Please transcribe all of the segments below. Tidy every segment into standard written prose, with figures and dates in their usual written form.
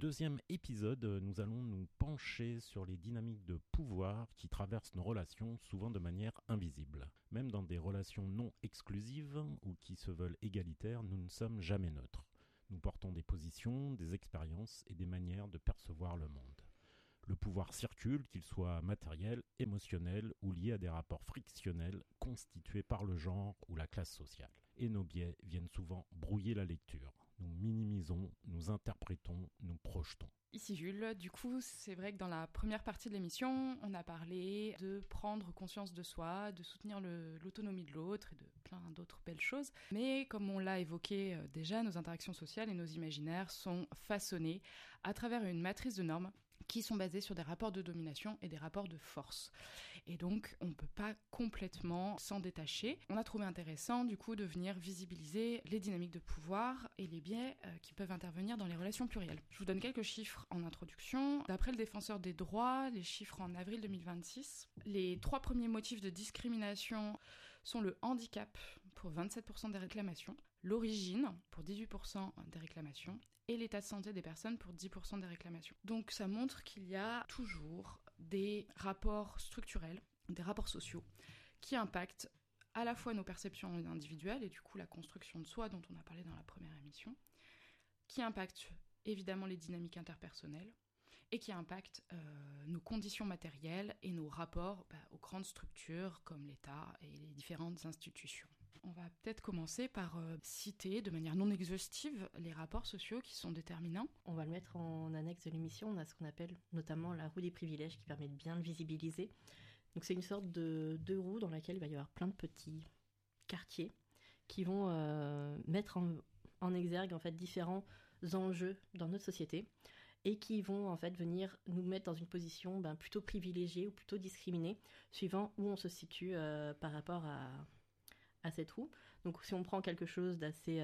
deuxième épisode, nous allons nous pencher sur les dynamiques de pouvoir qui traversent nos relations, souvent de manière invisible. Même dans des relations non exclusives ou qui se veulent égalitaires, nous ne sommes jamais neutres. Nous portons des positions, des expériences et des manières de percevoir le monde. Le pouvoir circule, qu'il soit matériel, émotionnel ou lié à des rapports frictionnels constitués par le genre ou la classe sociale. Et nos biais viennent souvent brouiller la lecture. Nous minimisons, nous interprétons, nous projetons. Ici Jules, du coup c'est vrai que dans la première partie de l'émission, on a parlé de prendre conscience de soi, de soutenir l'autonomie de l'autre et de plein d'autres belles choses. Mais comme on l'a évoqué déjà, nos interactions sociales et nos imaginaires sont façonnés à travers une matrice de normes qui sont basées sur des rapports de domination et des rapports de force. Et donc, on ne peut pas complètement s'en détacher. On a trouvé intéressant, du coup, de venir visibiliser les dynamiques de pouvoir et les biais qui peuvent intervenir dans les relations plurielles. Je vous donne quelques chiffres en introduction. D'après le Défenseur des droits, les chiffres en avril 2026, les 3 premiers motifs de discrimination sont le handicap pour 27% des réclamations, l'origine pour 18% des réclamations et l'état de santé des personnes pour 10% des réclamations. Donc ça montre qu'il y a toujours des rapports structurels, des rapports sociaux qui impactent à la fois nos perceptions individuelles et du coup la construction de soi dont on a parlé dans la première émission, qui impactent évidemment les dynamiques interpersonnelles et qui impactent nos conditions matérielles et nos rapports aux grandes structures comme l'État et les différentes institutions. On va peut-être commencer par citer de manière non exhaustive les rapports sociaux qui sont déterminants. On va le mettre en annexe de l'émission. On a ce qu'on appelle notamment la roue des privilèges qui permet de bien le visibiliser. Donc c'est une sorte de roue dans laquelle il va y avoir plein de petits quartiers qui vont mettre en exergue en fait différents enjeux dans notre société et qui vont en fait venir nous mettre dans une position plutôt privilégiée ou plutôt discriminée suivant où on se situe par rapport à cette roue. Donc si on prend quelque chose d'assez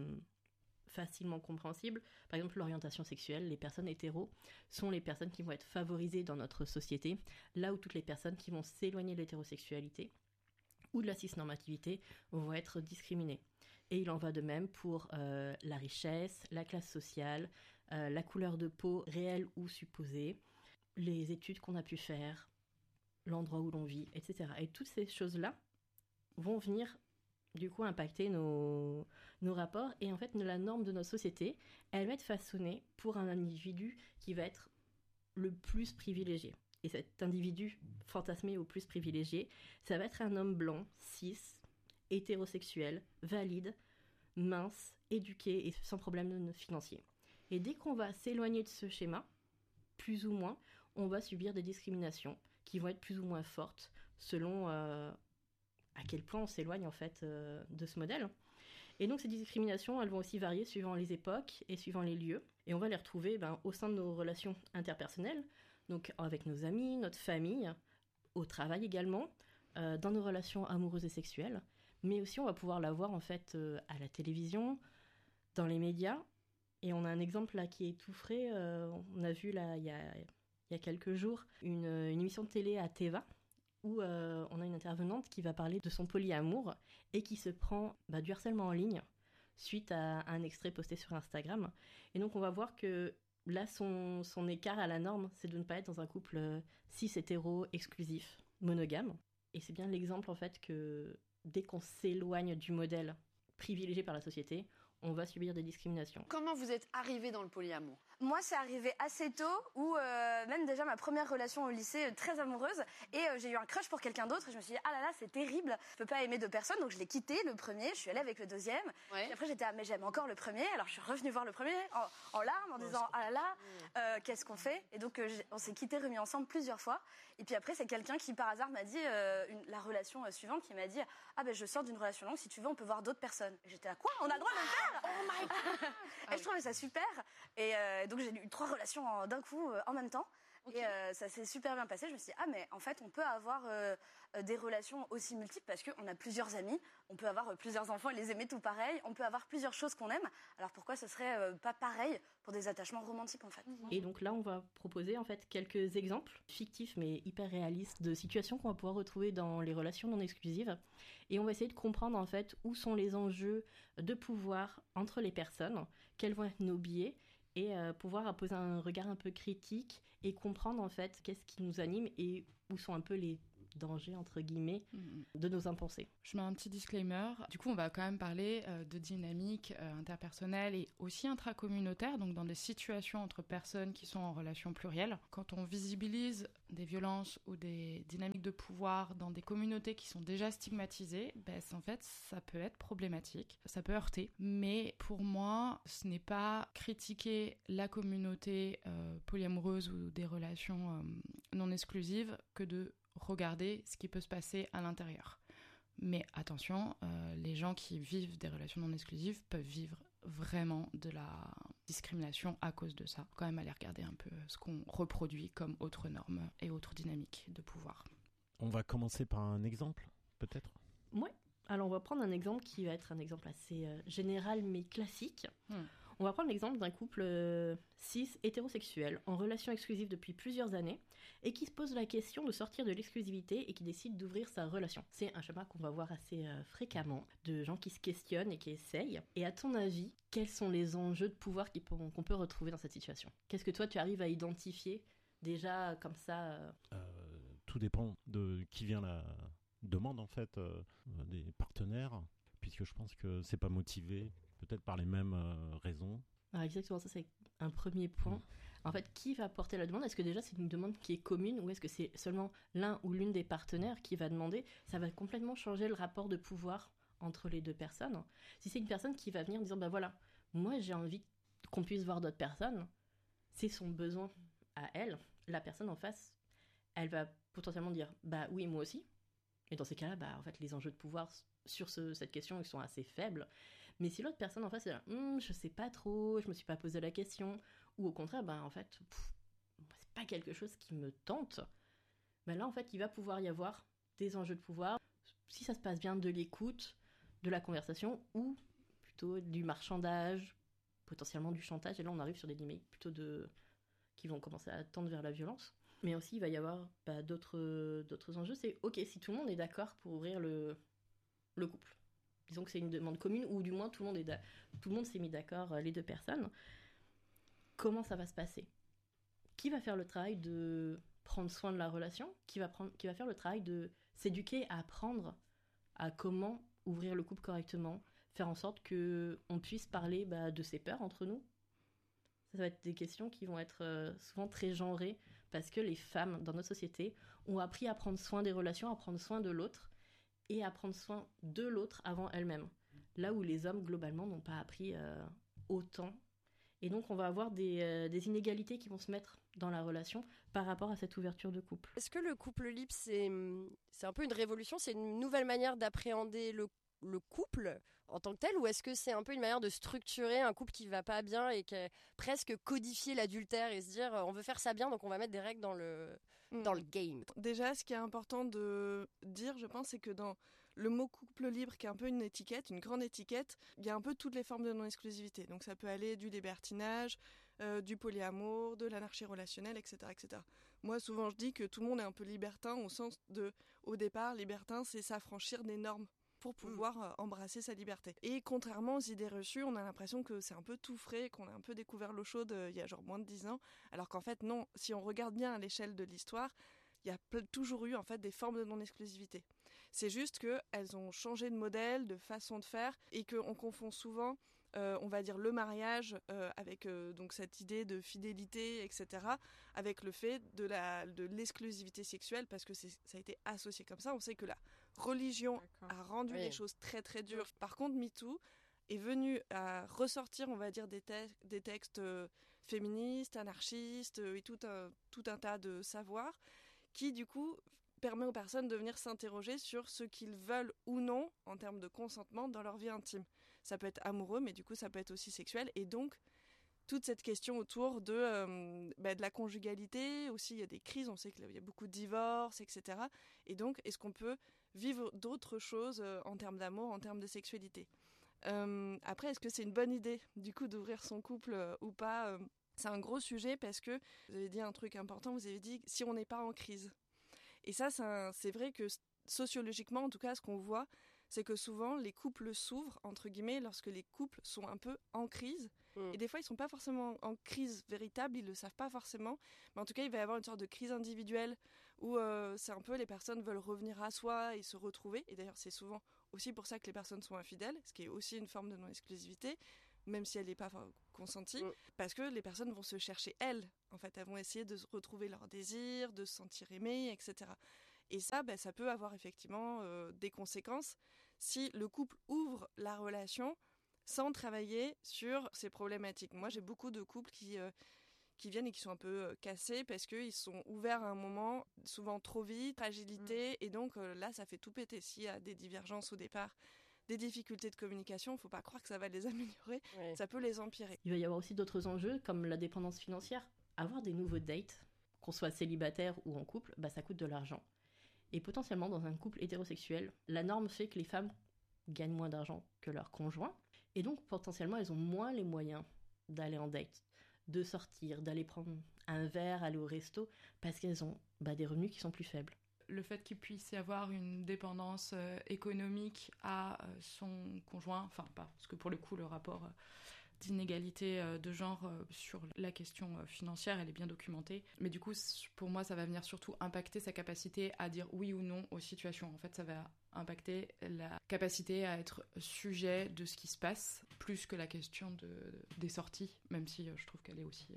facilement compréhensible, par exemple l'orientation sexuelle, les personnes hétéros sont les personnes qui vont être favorisées dans notre société, là où toutes les personnes qui vont s'éloigner de l'hétérosexualité ou de la cisnormativité vont être discriminées. Et il en va de même pour la richesse, la classe sociale, la couleur de peau réelle ou supposée, les études qu'on a pu faire, l'endroit où l'on vit, etc. Et toutes ces choses-là vont venir du coup impacter nos rapports. Et en fait, la norme de notre société, elle va être façonnée pour un individu qui va être le plus privilégié. Et cet individu fantasmé au plus privilégié, ça va être un homme blanc, cis, hétérosexuel, valide, mince, éduqué et sans problème financier. Et dès qu'on va s'éloigner de ce schéma, plus ou moins, on va subir des discriminations qui vont être plus ou moins fortes selon à quel point on s'éloigne en fait de ce modèle. Et donc ces discriminations, elles vont aussi varier suivant les époques et suivant les lieux. Et on va les retrouver au sein de nos relations interpersonnelles, donc avec nos amis, notre famille, au travail également, dans nos relations amoureuses et sexuelles. Mais aussi on va pouvoir la voir en fait à la télévision, dans les médias. Et on a un exemple là qui est tout frais. On a vu là il y a quelques jours une émission de télé à Teva, où on a une intervenante qui va parler de son polyamour et qui se prend du harcèlement en ligne suite à un extrait posté sur Instagram. Et donc on va voir que là, son écart à la norme, c'est de ne pas être dans un couple cis-hétéro exclusif, monogame. Et c'est bien l'exemple en fait que dès qu'on s'éloigne du modèle privilégié par la société, on va subir des discriminations. Comment vous êtes arrivée dans le polyamour ? Moi, c'est arrivé assez tôt, où même déjà ma première relation au lycée, très amoureuse, et j'ai eu un crush pour quelqu'un d'autre, et je me suis dit, ah là là, c'est terrible, je peux pas aimer 2 personnes, donc je l'ai quitté, le premier, je suis allée avec le deuxième, Ouais. et après j'étais, mais j'aime encore le premier, alors je suis revenue voir le premier, en larmes, en disant, ah là là, qu'est-ce qu'on fait ? Et donc on s'est quittés, remis ensemble plusieurs fois, et puis après c'est quelqu'un qui par hasard m'a dit, la relation suivante, qui m'a dit, ah ben je sors d'une relation longue, si tu veux on peut voir d'autres personnes. Et j'étais à quoi ? On a le droit de le faire ? Oh my God. Et je trouvais ça super, et donc j'ai eu 3 relations d'un coup, en même temps. Okay. Et ça s'est super bien passé. Je me suis dit, ah mais en fait on peut avoir des relations aussi multiples parce qu'on a plusieurs amis, on peut avoir plusieurs enfants et les aimer tout pareil, on peut avoir plusieurs choses qu'on aime, alors pourquoi ce serait pas pareil pour des attachements romantiques en fait. Et donc là on va proposer en fait quelques exemples fictifs mais hyper réalistes de situations qu'on va pouvoir retrouver dans les relations non exclusives, et on va essayer de comprendre en fait où sont les enjeux de pouvoir entre les personnes, quels vont être nos biais et pouvoir poser un regard un peu critique et comprendre en fait qu'est-ce qui nous anime et où sont un peu les dangers entre guillemets de nos impensés. Je mets un petit disclaimer. Du coup, on va quand même parler de dynamiques interpersonnelles et aussi intracommunautaires, donc dans des situations entre personnes qui sont en relation plurielle. Quand on visibilise des violences ou des dynamiques de pouvoir dans des communautés qui sont déjà stigmatisées, en fait, ça peut être problématique, ça peut heurter. Mais pour moi, ce n'est pas critiquer la communauté polyamoureuse ou des relations non exclusives que de regarder ce qui peut se passer à l'intérieur. Mais attention, les gens qui vivent des relations non exclusives peuvent vivre vraiment de la discrimination à cause de ça. Faut quand même aller regarder un peu ce qu'on reproduit comme autres normes et autres dynamiques de pouvoir. On va commencer par un exemple, peut-être ? Ouais. Alors on va prendre un exemple qui va être un exemple assez général mais classique. On va prendre l'exemple d'un couple cis hétérosexuel en relation exclusive depuis plusieurs années et qui se pose la question de sortir de l'exclusivité et qui décide d'ouvrir sa relation. C'est un schéma qu'on va voir assez fréquemment, de gens qui se questionnent et qui essayent. Et à ton avis, quels sont les enjeux de pouvoir qu'on peut retrouver dans cette situation ? Qu'est-ce que toi tu arrives à identifier déjà comme ça Tout dépend de qui vient la demande en fait, des partenaires, puisque je pense que c'est pas motivé peut-être par les mêmes raisons. Alors exactement, ça c'est un premier point. En fait, qui va porter la demande ? Est-ce que déjà c'est une demande qui est commune ou est-ce que c'est seulement l'un ou l'une des partenaires qui va demander ? Ça va complètement changer le rapport de pouvoir entre les deux personnes. Si c'est une personne qui va venir en disant voilà, moi j'ai envie qu'on puisse voir d'autres personnes, c'est son besoin à elle. La personne en face, elle va potentiellement dire oui, moi aussi. Et dans ces cas-là, en fait, les enjeux de pouvoir sur cette question ils sont assez faibles. Mais si l'autre personne en face est là, je sais pas trop, je me suis pas posé la question, ou au contraire, en fait, c'est pas quelque chose qui me tente, là, en fait, il va pouvoir y avoir des enjeux de pouvoir, si ça se passe bien, de l'écoute, de la conversation, ou plutôt du marchandage, potentiellement du chantage, et là, on arrive sur des limites plutôt qui vont commencer à tendre vers la violence. Mais aussi, il va y avoir d'autres enjeux, c'est, ok, si tout le monde est d'accord pour ouvrir le couple, disons que c'est une demande commune, ou du moins tout le monde s'est mis d'accord, les deux personnes. Comment ça va se passer ? Qui va faire le travail de prendre soin de la relation ? Qui va faire le travail de s'éduquer à apprendre à comment ouvrir le couple correctement ? Faire en sorte qu'on puisse parler de ses peurs entre nous ? Ça va être des questions qui vont être souvent très genrées, parce que les femmes dans notre société ont appris à prendre soin des relations, à prendre soin de l'autre, et à prendre soin de l'autre avant elle-même. Là où les hommes, globalement, n'ont pas appris autant. Et donc, on va avoir des inégalités qui vont se mettre dans la relation par rapport à cette ouverture de couple. Est-ce que le couple libre, c'est un peu une révolution ? C'est une nouvelle manière d'appréhender le couple en tant que tel ? Ou est-ce que c'est un peu une manière de structurer un couple qui va pas bien et qui est presque codifier l'adultère et se dire on veut faire ça bien, donc on va mettre des règles dans le game. Déjà, ce qui est important de dire, je pense, c'est que dans le mot couple libre, qui est un peu une étiquette, une grande étiquette, il y a un peu toutes les formes de non-exclusivité. Donc ça peut aller du libertinage, du polyamour, de l'anarchie relationnelle, etc., etc. Moi, souvent, je dis que tout le monde est un peu libertin au sens de, au départ, libertin, c'est s'affranchir des normes pour pouvoir embrasser sa liberté. Et contrairement aux idées reçues, on a l'impression que c'est un peu tout frais, qu'on a un peu découvert l'eau chaude il y a moins de 10 ans, alors qu'en fait non, si on regarde bien à l'échelle de l'histoire, il y a toujours eu en fait des formes de non-exclusivité. C'est juste qu'elles ont changé de modèle, de façon de faire, et qu'on confond souvent on va dire le mariage avec donc cette idée de fidélité, etc., avec le fait de l'exclusivité sexuelle, parce que ça a été associé comme ça. On sait que la religion a rendu les choses très très dures. Par contre, MeToo est venu à ressortir, on va dire, des textes féministes, anarchistes et tout un tas de savoirs qui, du coup, permet aux personnes de venir s'interroger sur ce qu'ils veulent ou non en termes de consentement dans leur vie intime. Ça peut être amoureux, mais du coup, ça peut être aussi sexuel. Et donc, toute cette question autour de la conjugalité, aussi, il y a des crises, on sait qu'il y a beaucoup de divorces, etc. Et donc, est-ce qu'on peut vivre d'autres choses en termes d'amour, en termes de sexualité ? Après, est-ce que c'est une bonne idée, du coup, d'ouvrir son couple ou pas ? C'est un gros sujet parce que, vous avez dit un truc important, vous avez dit, si on n'est pas en crise. Et ça, c'est vrai que sociologiquement, en tout cas, ce qu'on voit, c'est que souvent, les couples s'ouvrent, entre guillemets, lorsque les couples sont un peu en crise Et des fois, ils sont pas forcément en crise véritable, ils le savent pas forcément. Mais en tout cas, il va y avoir une sorte de crise individuelle où c'est un peu les personnes veulent revenir à soi et se retrouver. Et d'ailleurs, c'est souvent aussi pour ça que les personnes sont infidèles, ce qui est aussi une forme de non-exclusivité, même si elle n'est pas consentie, parce que les personnes vont se chercher elles. En fait, elles vont essayer de retrouver leurs désirs, de se sentir aimées, etc. Et ça, ça peut avoir effectivement des conséquences si le couple ouvre la relation sans travailler sur ces problématiques. Moi, j'ai beaucoup de couples qui viennent et qui sont un peu cassés parce qu'ils sont ouverts à un moment, souvent trop vite, fragilité, et donc là, ça fait tout péter. S'il y a des divergences au départ, des difficultés de communication, il ne faut pas croire que ça va les améliorer, ça peut les empirer. Il va y avoir aussi d'autres enjeux, comme la dépendance financière. Avoir des nouveaux dates, qu'on soit célibataire ou en couple, ça coûte de l'argent. Et potentiellement, dans un couple hétérosexuel, la norme fait que les femmes gagnent moins d'argent que leurs conjoints, et donc potentiellement, elles ont moins les moyens d'aller en date, de sortir, d'aller prendre un verre, aller au resto, parce qu'elles ont des revenus qui sont plus faibles. Le fait qu'il puisse y avoir une dépendance économique à son conjoint, enfin pas, parce que pour le coup le rapport d'inégalité de genre sur la question financière, elle est bien documentée, mais du coup pour moi ça va venir surtout impacter sa capacité à dire oui ou non aux situations. En fait, ça va impacter la capacité à être sujet de ce qui se passe, plus que la question des sorties, même si je trouve qu'elle est aussi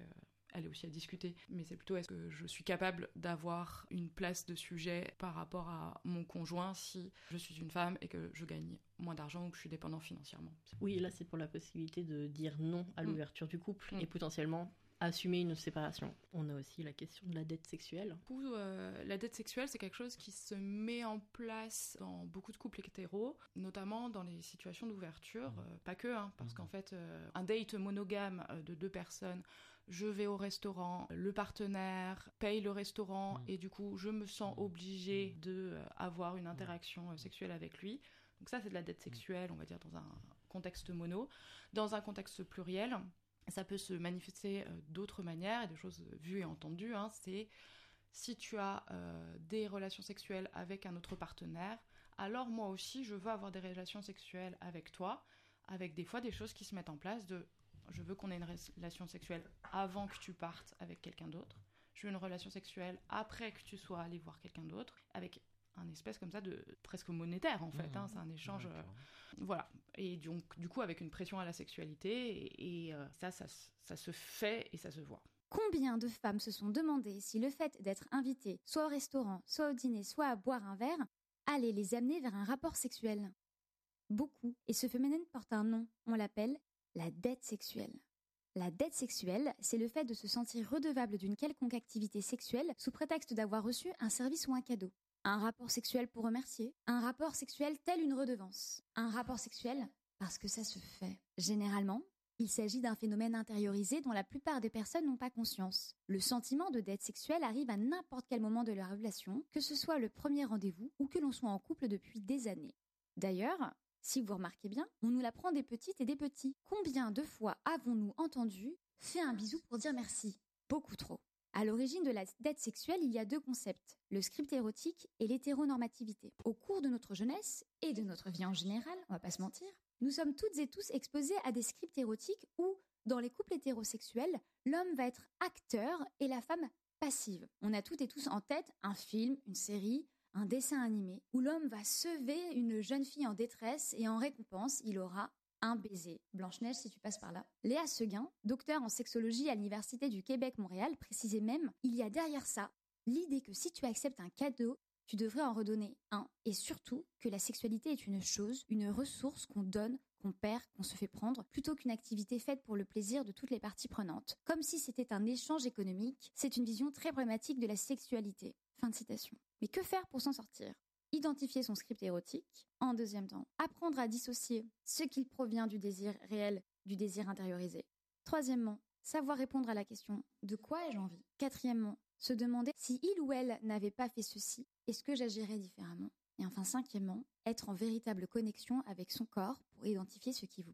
à discuter, mais c'est plutôt est-ce que je suis capable d'avoir une place de sujet par rapport à mon conjoint si je suis une femme et que je gagne moins d'argent ou que je suis dépendant financièrement. Oui, et là c'est pour la possibilité de dire non à l'ouverture du couple et potentiellement assumer une séparation. On a aussi la question de la dette sexuelle. Du coup, la dette sexuelle, c'est quelque chose qui se met en place dans beaucoup de couples hétéros, notamment dans les situations d'ouverture, pas que, parce qu'en fait, un date monogame de 2 personnes, je vais au restaurant, le partenaire paye le restaurant et du coup, je me sens obligée d'avoir une interaction sexuelle avec lui. Donc ça, c'est de la dette sexuelle, on va dire, dans un contexte mono. Dans un contexte pluriel, ça peut se manifester d'autres manières, et de choses vues et entendues. C'est si tu as des relations sexuelles avec un autre partenaire, alors moi aussi, je veux avoir des relations sexuelles avec toi, avec des fois des choses qui se mettent en place de je veux qu'on ait une relation sexuelle avant que tu partes avec quelqu'un d'autre. Je veux une relation sexuelle après que tu sois allé voir quelqu'un d'autre, avec un espèce comme ça de presque monétaire en fait. C'est un échange. Voilà. Et donc, du coup, avec une pression à la sexualité, et ça se fait et ça se voit. Combien de femmes se sont demandé si le fait d'être invitées soit au restaurant, soit au dîner, soit à boire un verre, allait les amener vers un rapport sexuel ? Beaucoup. Et ce phénomène porte un nom. On l'appelle la dette sexuelle. La dette sexuelle, c'est le fait de se sentir redevable d'une quelconque activité sexuelle sous prétexte d'avoir reçu un service ou un cadeau. Un rapport sexuel pour remercier, un rapport sexuel tel une redevance, un rapport sexuel parce que ça se fait. Généralement, il s'agit d'un phénomène intériorisé dont la plupart des personnes n'ont pas conscience. Le sentiment de dette sexuelle arrive à n'importe quel moment de la relation, que ce soit le premier rendez-vous ou que l'on soit en couple depuis des années. D'ailleurs, si vous remarquez bien, on nous l'apprend des petites et des petits. Combien de fois avons-nous entendu « fais un bisou pour dire merci » ? Beaucoup trop. À l'origine de la dette sexuelle, il y a 2 concepts, le script érotique et l'hétéronormativité. Au cours de notre jeunesse et de notre vie en général, on va pas se mentir, nous sommes toutes et tous exposés à des scripts érotiques où, dans les couples hétérosexuels, l'homme va être acteur et la femme passive. On a toutes et tous en tête un film, une série, un dessin animé, où l'homme va sever une jeune fille en détresse et en récompense, il aura un baiser. Blanche-Neige, si tu passes par là. Léa Seguin, docteur en sexologie à l'Université du Québec-Montréal, précisait même, il y a derrière ça l'idée que si tu acceptes un cadeau, tu devrais en redonner un. Et surtout, que la sexualité est une chose, une ressource qu'on donne, qu'on perd, qu'on se fait prendre, plutôt qu'une activité faite pour le plaisir de toutes les parties prenantes. Comme si c'était un échange économique, c'est une vision très problématique de la sexualité. Fin de citation. Mais que faire pour s'en sortir ? Identifier son script érotique. En deuxième temps, apprendre à dissocier ce qui provient du désir réel du désir intériorisé. Troisièmement, savoir répondre à la question « de quoi ai-je envie ?» Quatrièmement, se demander si il ou elle n'avait pas fait ceci, est-ce que j'agirais différemment ? Et enfin, cinquièmement, être en véritable connexion avec son corps pour identifier ce qui vous plaît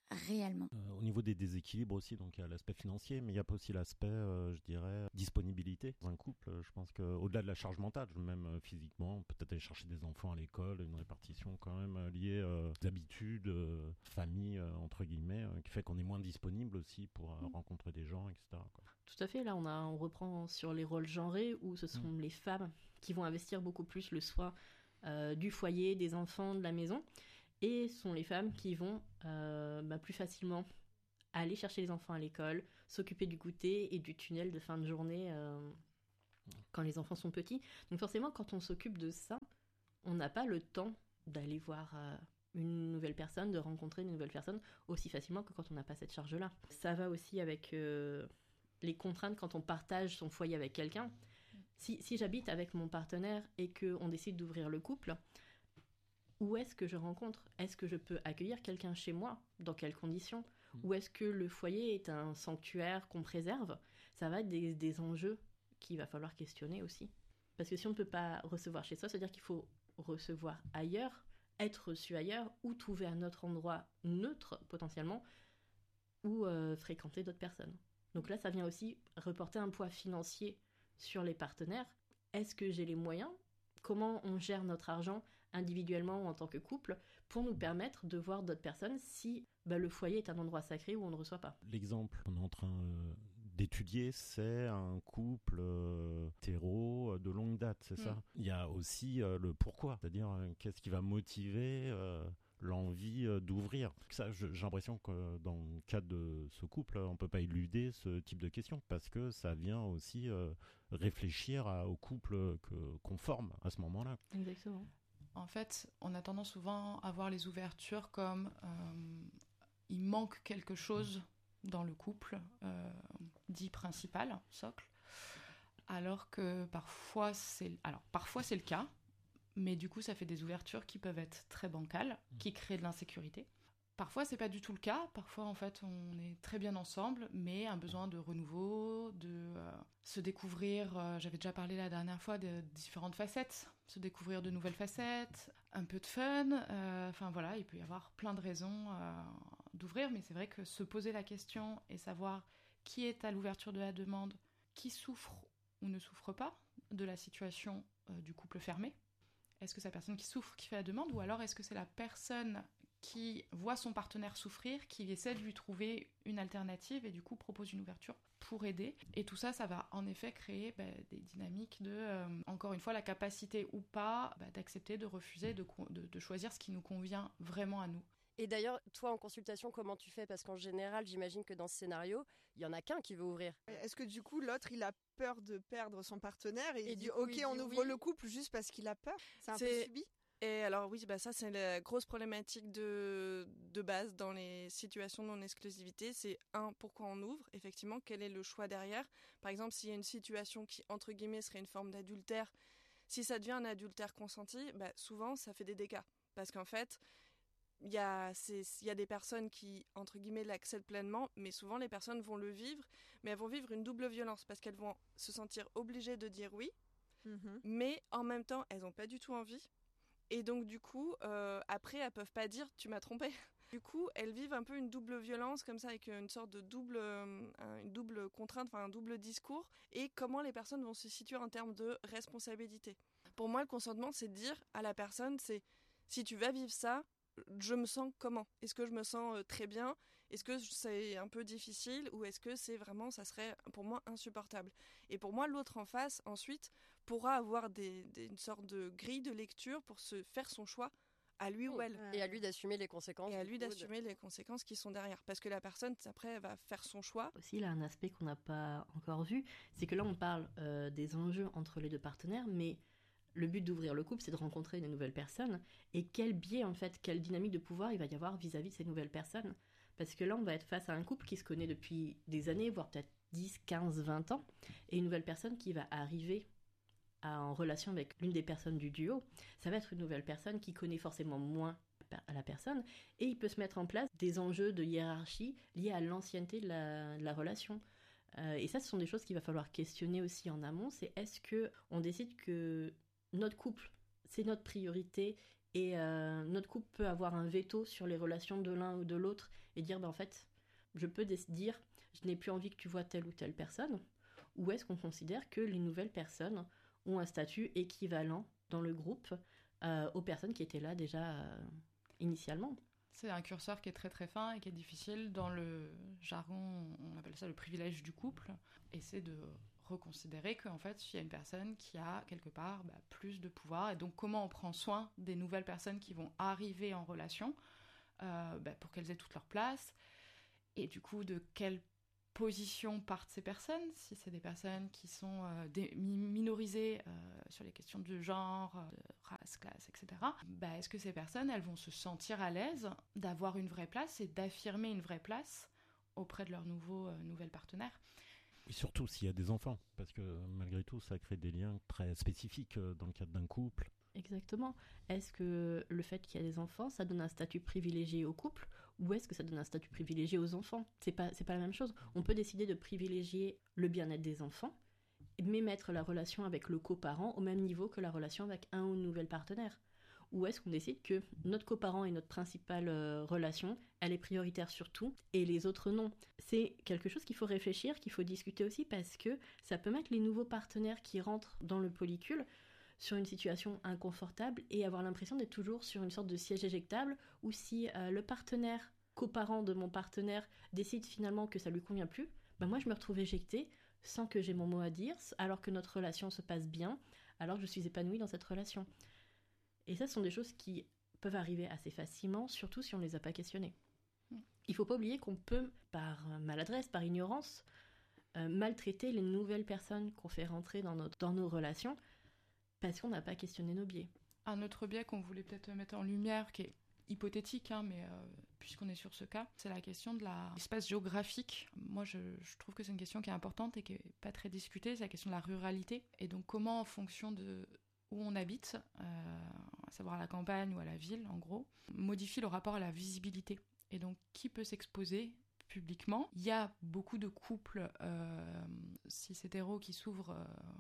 réellement. Au niveau des déséquilibres aussi, donc il y a l'aspect financier, mais il y a pas aussi l'aspect, je dirais, disponibilité. Dans un couple, je pense qu'au-delà de la charge mentale, même physiquement, peut-être aller chercher des enfants à l'école, une répartition quand même liée aux habitudes, famille, entre guillemets, qui fait qu'on est moins disponible aussi pour rencontrer des gens, etc. quoi. Tout à fait, là on reprend sur les rôles genrés où ce sont les femmes qui vont investir beaucoup plus le soin du foyer, des enfants, de la maison, et ce sont les femmes qui vont plus facilement aller chercher les enfants à l'école, s'occuper du goûter et du tunnel de fin de journée quand les enfants sont petits. Donc forcément, quand on s'occupe de ça, on n'a pas le temps d'aller voir une nouvelle personne, de rencontrer une nouvelle personne aussi facilement que quand on n'a pas cette charge-là. Ça va aussi avec les contraintes quand on partage son foyer avec quelqu'un. Si j'habite avec mon partenaire et qu'on décide d'ouvrir le couple, où est-ce que je rencontre ? Est-ce que je peux accueillir quelqu'un chez moi ? Dans quelles conditions ? Ou est-ce que le foyer est un sanctuaire qu'on préserve ? Ça va être des enjeux qu'il va falloir questionner aussi. Parce que si on ne peut pas recevoir chez soi, c'est-à-dire qu'il faut recevoir ailleurs, être reçu ailleurs, ou trouver un autre endroit neutre potentiellement, ou fréquenter d'autres personnes. Donc là, ça vient aussi reporter un poids financier sur les partenaires. Est-ce que j'ai les moyens ? Comment on gère notre argent individuellement ou en tant que couple pour nous permettre de voir d'autres personnes si le foyer est un endroit sacré où on ne reçoit pas. L'exemple qu'on est en train d'étudier, c'est un couple hétéro de longue date, c'est ça ? Il y a aussi le pourquoi, c'est-à-dire qu'est-ce qui va motiver l'envie d'ouvrir. Ça, j'ai l'impression que dans le cadre de ce couple, on ne peut pas éluder ce type de questions parce que ça vient aussi réfléchir au couple qu'on forme à ce moment-là. Exactement. En fait, on a tendance souvent à voir les ouvertures comme il manque quelque chose dans le couple dit principal, socle, alors que parfois c'est le cas, mais du coup ça fait des ouvertures qui peuvent être très bancales, qui créent de l'insécurité. Parfois c'est pas du tout le cas, parfois en fait on est très bien ensemble, mais un besoin de renouveau, de se découvrir, j'avais déjà parlé la dernière fois de différentes facettes, se découvrir de nouvelles facettes, un peu de fun, enfin voilà, il peut y avoir plein de raisons d'ouvrir, mais c'est vrai que se poser la question et savoir qui est à l'ouverture de la demande, qui souffre ou ne souffre pas de la situation du couple fermé. Est-ce que c'est la personne qui souffre qui fait la demande, ou alors est-ce que c'est la personne qui voit son partenaire souffrir, qui essaie de lui trouver une alternative et du coup propose une ouverture pour aider. Et tout ça, ça va en effet créer des dynamiques de, encore une fois, la capacité ou pas d'accepter, de refuser, de choisir ce qui nous convient vraiment à nous. Et d'ailleurs, toi en consultation, comment tu fais ? Parce qu'en général, j'imagine que dans ce scénario, il y en a qu'un qui veut ouvrir. Est-ce que du coup, l'autre, il a peur de perdre son partenaire et il dit du coup, ok, on ouvre le couple juste parce qu'il a peur ? C'est un peu subi ? Et alors oui, ça c'est la grosse problématique de base dans les situations de non-exclusivité. C'est pourquoi on ouvre ? Effectivement, quel est le choix derrière ? Par exemple, s'il y a une situation qui, entre guillemets, serait une forme d'adultère, si ça devient un adultère consenti, souvent ça fait des dégâts. Parce qu'en fait, il y a des personnes qui, entre guillemets, l'acceptent pleinement, mais souvent les personnes vont le vivre, mais elles vont vivre une double violence parce qu'elles vont se sentir obligées de dire oui, mais en même temps, elles n'ont pas du tout envie. Et donc du coup, après, elles peuvent pas dire « tu m'as trompé ». Du coup, elles vivent un peu une double violence comme ça, avec une sorte de une double contrainte, enfin un double discours. Et comment les personnes vont se situer en termes de responsabilité. Pour moi, le consentement, c'est de dire à la personne, c'est « si tu vas vivre ça, je me sens comment ? Est-ce que je me sens très bien ? Est-ce que c'est un peu difficile ? Ou est-ce que c'est vraiment, ça serait pour moi insupportable ? Et pour moi, l'autre en face, ensuite, pourra avoir une sorte de grille de lecture pour se faire son choix à lui ou elle. Et à lui d'assumer les conséquences. Et à lui d'assumer les conséquences qui sont derrière. Parce que la personne, après, elle va faire son choix. Aussi, là, un aspect qu'on n'a pas encore vu, c'est que là, on parle des enjeux entre les deux partenaires, mais le but d'ouvrir le couple, c'est de rencontrer une nouvelle personne. Et quel biais, en fait, quelle dynamique de pouvoir il va y avoir vis-à-vis de ces nouvelles personnes ? Parce que là, on va être face à un couple qui se connaît depuis des années, voire peut-être 10, 15, 20 ans, et une nouvelle personne qui va arriver en relation avec l'une des personnes du duo. Ça va être une nouvelle personne qui connaît forcément moins à la personne, et il peut se mettre en place des enjeux de hiérarchie liés à l'ancienneté de la relation. Et ça, ce sont des choses qu'il va falloir questionner aussi en amont. C'est est-ce qu'on décide que notre couple, c'est notre priorité Et notre couple peut avoir un veto sur les relations de l'un ou de l'autre et dire, en fait, je peux dire, je n'ai plus envie que tu vois telle ou telle personne. Ou est-ce qu'on considère que les nouvelles personnes ont un statut équivalent dans le groupe aux personnes qui étaient là déjà initialement? C'est un curseur qui est très très fin et qui est difficile. Dans le jargon, on appelle ça le privilège du couple. Et c'est de reconsidérer qu'en fait, il y a une personne qui a quelque part plus de pouvoir. Et donc, comment on prend soin des nouvelles personnes qui vont arriver en relation pour qu'elles aient toute leur place. Et du coup, de quelle position partent ces personnes? Si c'est des personnes qui sont minorisées sur les questions de genre, de race, classe, etc. Est-ce que ces personnes, elles vont se sentir à l'aise d'avoir une vraie place et d'affirmer une vraie place auprès de leurs nouvelles partenaires? Et surtout s'il y a des enfants, parce que malgré tout, ça crée des liens très spécifiques dans le cadre d'un couple. Exactement. Est-ce que le fait qu'il y a des enfants, ça donne un statut privilégié au couple, ou est-ce que ça donne un statut privilégié aux enfants? C'est pas la même chose. On peut décider de privilégier le bien-être des enfants, mais mettre la relation avec le coparent au même niveau que la relation avec un ou une nouvelle partenaire. Ou est-ce qu'on décide que notre coparent est notre principale relation, elle est prioritaire sur tout, et les autres non? C'est quelque chose qu'il faut réfléchir, qu'il faut discuter aussi, parce que ça peut mettre les nouveaux partenaires qui rentrent dans le polycule sur une situation inconfortable et avoir l'impression d'être toujours sur une sorte de siège éjectable, où si le partenaire, coparent de mon partenaire, décide finalement que ça lui convient plus, moi je me retrouve éjectée sans que j'ai mon mot à dire, alors que notre relation se passe bien, alors que je suis épanouie dans cette relation. Et ça, ce sont des choses qui peuvent arriver assez facilement, surtout si on ne les a pas questionnées. Il ne faut pas oublier qu'on peut, par maladresse, par ignorance, maltraiter les nouvelles personnes qu'on fait rentrer dans nos relations, parce qu'on n'a pas questionné nos biais. Un autre biais qu'on voulait peut-être mettre en lumière, qui est hypothétique, mais puisqu'on est sur ce cas, c'est la question de l'espace géographique. Moi, je trouve que c'est une question qui est importante et qui n'est pas très discutée, c'est la question de la ruralité. Et donc, comment, en fonction de où on habite, à savoir à la campagne ou à la ville, en gros, modifie le rapport à la visibilité. Et donc, qui peut s'exposer publiquement? Il y a beaucoup de couples cis-hétéros qui s'ouvrent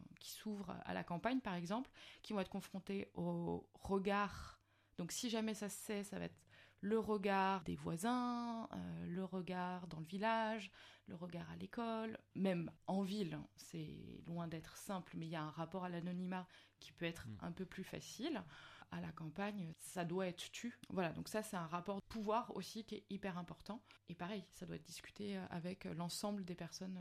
à la campagne, par exemple, qui vont être confrontés au regard. Donc, si jamais ça se sait, ça va être le regard des voisins, le regard dans le village, le regard à l'école, même en ville. C'est loin d'être simple, mais il y a un rapport à l'anonymat qui peut être un peu plus facile. À la campagne, ça doit être tu. Voilà, donc ça, c'est un rapport de pouvoir aussi qui est hyper important. Et pareil, ça doit être discuté avec l'ensemble des personnes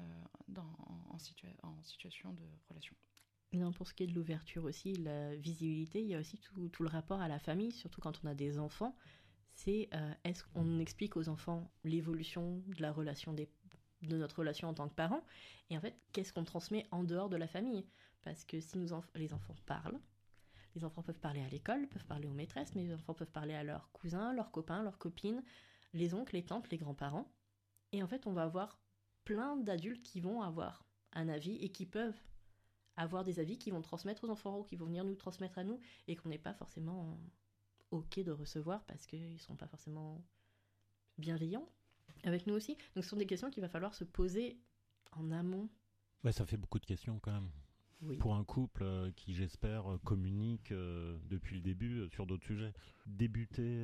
en situation de relation. Non, pour ce qui est de l'ouverture aussi, la visibilité, il y a aussi tout le rapport à la famille, surtout quand on a des enfants. C'est est-ce qu'on explique aux enfants l'évolution de la relation de notre relation en tant que parents, et en fait, qu'est-ce qu'on transmet en dehors de la famille? Parce que si les enfants parlent, les enfants peuvent parler à l'école, peuvent parler aux maîtresses, mais les enfants peuvent parler à leurs cousins, leurs copains, leurs copines, les oncles, les tantes, les grands-parents. Et en fait, on va avoir plein d'adultes qui vont avoir un avis et qui peuvent avoir des avis qui vont transmettre aux enfants ou qui vont venir nous transmettre à nous et qu'on n'est pas forcément OK de recevoir parce qu'ils ne sont pas forcément bienveillants avec nous aussi. Donc ce sont des questions qu'il va falloir se poser en amont. Ouais, ça fait beaucoup de questions quand même. Oui. Pour un couple qui, j'espère, communique depuis le début sur d'autres sujets. Débuter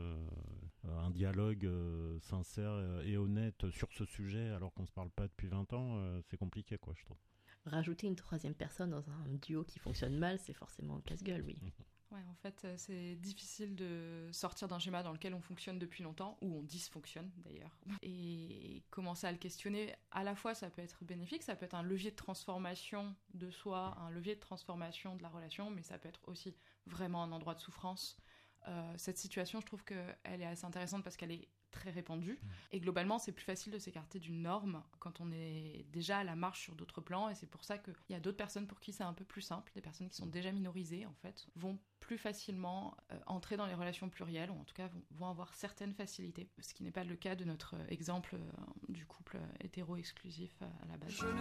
un dialogue sincère et honnête sur ce sujet alors qu'on ne se parle pas depuis 20 ans, c'est compliqué, quoi, je trouve. Rajouter une troisième personne dans un duo qui fonctionne mal, c'est forcément un casse-gueule, oui. Ouais, en fait, c'est difficile de sortir d'un schéma dans lequel on fonctionne depuis longtemps, ou on dysfonctionne d'ailleurs, et commencer à le questionner. À la fois, ça peut être bénéfique, ça peut être un levier de transformation de soi, un levier de transformation de la relation, mais ça peut être aussi vraiment un endroit de souffrance. Cette situation, je trouve qu'elle est assez intéressante parce qu'elle est très répandue. Et globalement, c'est plus facile de s'écarter d'une norme quand on est déjà à la marche sur d'autres plans. Et c'est pour ça qu'il y a d'autres personnes pour qui c'est un peu plus simple. Des personnes qui sont déjà minorisées, en fait, vont plus facilement entrer dans les relations plurielles, ou en tout cas vont avoir certaines facilités. Ce qui n'est pas le cas de notre exemple du couple hétéro-exclusif à la base. Je ne